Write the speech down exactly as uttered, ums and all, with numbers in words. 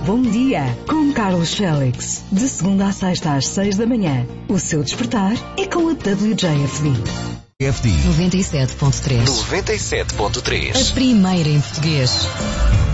Bom dia, com Carlos Félix. De segunda a sexta às seis da manhã. O seu despertar é com a W J F D. F D noventa e sete ponto três. noventa e sete ponto três. A primeira em português.